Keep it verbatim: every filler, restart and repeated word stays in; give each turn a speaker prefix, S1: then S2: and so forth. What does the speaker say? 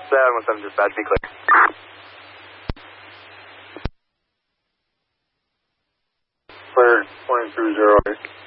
S1: seven one seven dispatch, be clear. Clear, twenty-two zero eight.